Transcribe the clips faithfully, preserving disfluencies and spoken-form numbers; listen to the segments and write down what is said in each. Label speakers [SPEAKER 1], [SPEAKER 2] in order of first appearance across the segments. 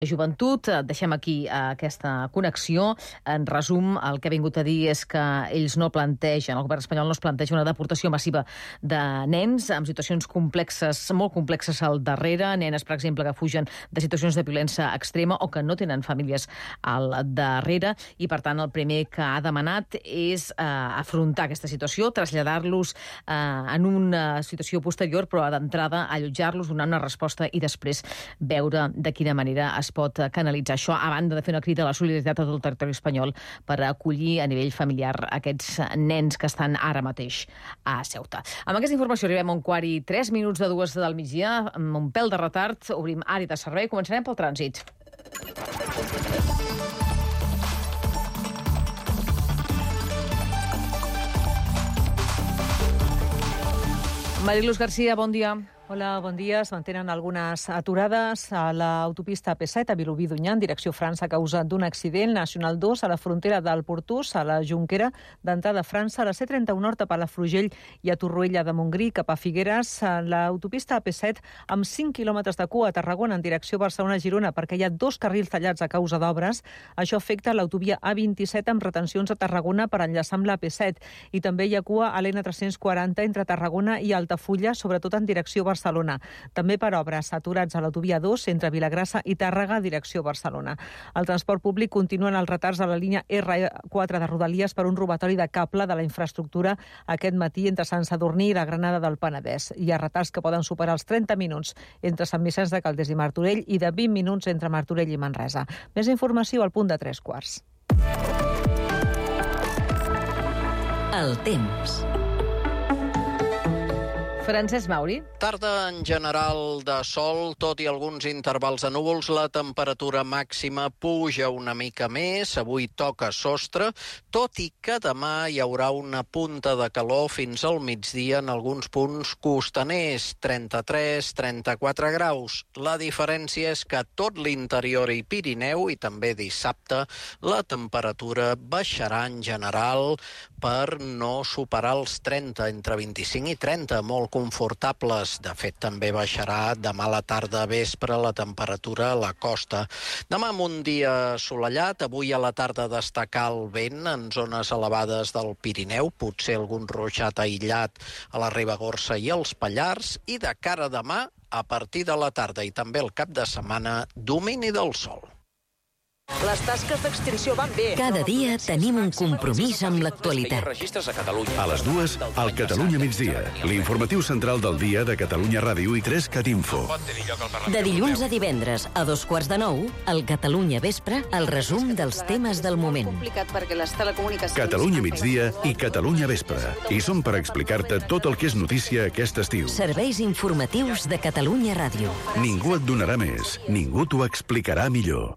[SPEAKER 1] Joventut. Deixem aquí aquesta connexió. En resum, el que ha vingut a dir és que ells no plantegen, el govern espanyol no es planteja una deportació massiva de nens amb situacions complexes, molt complexes al darrere, nenes, per exemple, que fugen de situacions de violència extrema o que no tenen famílies al darrere, i per tant el primer que ha demanat és eh, afrontar aquesta situació, traslladar-los eh, en una situació posterior, però d'entrada allotjar-los, donar una resposta i després veure de quina manera es pot canalitzar això, a banda de fer una crida a la solidaritat a tot el territori espanyol per acollir a nivell familiar aquests nens que estan ara mateix a Ceuta. Amb aquesta informació arribem a un quart i tres minuts de dues del migdia, amb un pèl de retard, obrim àrea de servei, començarem pel trànsit. Mariluz García, bon dia.
[SPEAKER 2] Hola, bon dia. Es mantenen algunes aturades a l'autopista A P set a Vilobí d'Onyar, en direcció a França, a causa d'un accident. Nacional dos a la frontera del Portús, a la Jonquera, d'entrada a França, a la C trenta-u Nord a Palafrugell i a Torroella de Montgrí, cap a Figueres. A l'autopista A P set amb cinc quilòmetres de cua a Tarragona, en direcció a Barcelona-Girona, perquè hi ha dos carrils tallats a causa d'obres. Això afecta l'autovia A vint-i-set amb retencions a Tarragona per enllaçar amb la A P set. I també hi ha cua a l'N tres-cents quaranta entre Tarragona i Altafulla, sobretot en direcció a Barcelona. També per obres aturats a l'autovia dos entre Vilagrassa i Tàrrega, direcció Barcelona. El transport públic continuen els retards a la línia erre quatre de Rodalies per un robatori de cable de la infraestructura aquest matí entre Sant Sadurní i la Granada del Penedès. Hi ha retards que poden superar els trenta minuts entre Sant Vicenç de Calders i Martorell i de vint minuts entre Martorell i Manresa. Més informació al punt de tres quarts.
[SPEAKER 3] El temps.
[SPEAKER 1] Francesc Mauri.
[SPEAKER 4] Tarda en general de sol, tot i alguns intervals de núvols, la temperatura màxima puja una mica més, avui toca sostre, tot i que demà hi haurà una punta de calor fins al migdia en alguns punts costaners, trenta-tres trenta-quatre graus. La diferència és que tot l'interior i Pirineu, i també dissabte, la temperatura baixarà en general per no superar els trenta, entre vint-i-cinc i trenta, molt confortables. De fet, també baixarà demà a la tarda a vespre la temperatura a la costa. Demà amb un dia assolellat, avui a la tarda destacar el vent en zones elevades del Pirineu, potser algun ruixat aïllat a la Ribagorça i els Pallars, i de cara a demà, a partir de la tarda i també el cap de setmana, domini del sol.
[SPEAKER 5] Les tasques d'extinció van bé.
[SPEAKER 3] Cada dia tenim un compromís amb l'actualitat.
[SPEAKER 6] A les dues, al Catalunya migdia, l'informatiu central del dia de Catalunya Ràdio i tres Cat Info.
[SPEAKER 3] De dilluns a divendres, a dos quarts de nou, al Catalunya Vespre, el resum dels temes del moment.
[SPEAKER 6] Catalunya migdia i Catalunya Vespre. I som per explicar-te tot el que és notícia aquest estiu.
[SPEAKER 3] Serveis informatius de Catalunya Ràdio.
[SPEAKER 6] Ningú et donarà més, ningú t'ho explicarà millor.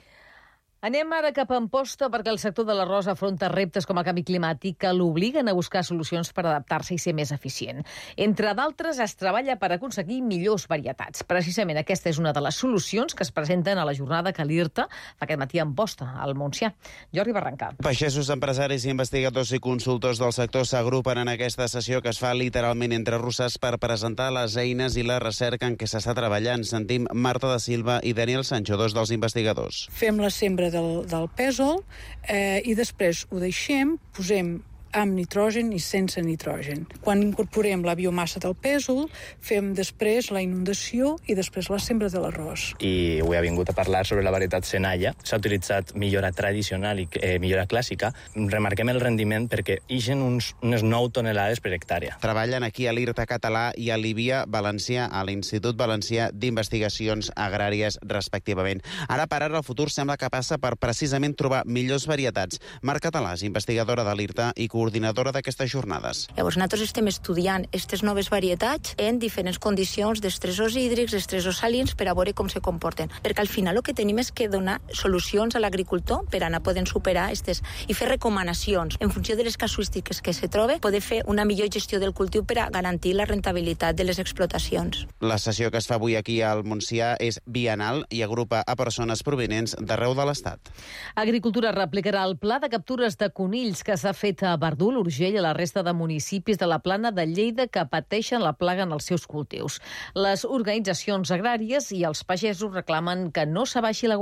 [SPEAKER 1] Anem ara cap a Amposta perquè el sector de l'arròs afronta reptes com el canvi climàtic que l'obliguen a buscar solucions per adaptar-se i ser més eficient. Entre d'altres, es treballa per aconseguir millors varietats. Precisament aquesta és una de les solucions que es presenten a la jornada que l'IRTA fa aquest matí a Amposta, al Montsià. Jordi Barranca.
[SPEAKER 7] Peixessos, empresaris, investigadors i consultors del sector s'agrupen en aquesta sessió que es fa literalment entre russes per presentar les eines i la recerca en què s'està treballant. Sentim Marta da Silva i Daniel Sancho, dos dels investigadors.
[SPEAKER 8] Fem la sembra del, del pèsol eh, i després ho deixem, posem amb nitrogen i sense nitrogen. Quan incorporem la biomassa del pèsol, fem després la inundació i després la sembra de l'arròs.
[SPEAKER 9] I avui ha vingut a parlar sobre la varietat Senalla. S'ha utilitzat millora tradicional i eh, millora clàssica. Remarquem el rendiment perquè ixen uns, unes nou tonelades per hectàrea.
[SPEAKER 7] Treballen aquí a l'IRTA català i a l'IBIA valencià, a l'Institut Valencià d'Investigacions Agràries, respectivament. Ara per ara el futur sembla que passa per precisament trobar millors varietats. Marc Català és investigadora de l'IRTA i coordinadora d'aquestes jornades.
[SPEAKER 10] Llavors, nosaltres estem estudiant aquestes noves varietats en diferents condicions d'estresors hídrics, estresors salins, per a veure com se comporten. Perquè al final el que tenim és que donar solucions a l'agricultor per anar podent superar aquestes i fer recomanacions en funció de les casuístiques que se trobe, poder fer una millor gestió del cultiu per a garantir la rentabilitat de les explotacions.
[SPEAKER 7] La sessió que es fa avui aquí al Montsià és bienal i agrupa a persones provinents d'arreu de l'Estat.
[SPEAKER 1] Agricultura replicarà el pla de captures de conills que s'ha fet a Barcelona Verdú, l'Urgell i la resta de municipis de la Plana de Lleida que pateixen la plaga en els seus cultius. Les organitzacions agràries i els pagesos reclamen que no s'abaixi la